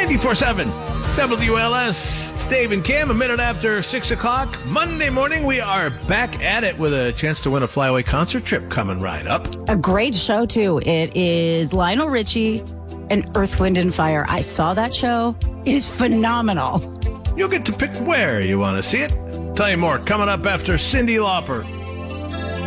94.7 WLS. It's Dave and Cam, a minute after 6 o'clock. Monday morning, we are back at it with a chance to win a flyaway concert trip coming right up. A great show, too. It is Lionel Richie and Earth, Wind, and Fire. I saw that show. It is phenomenal. You'll get to pick where you want to see it. Tell you more coming up after Cyndi Lauper.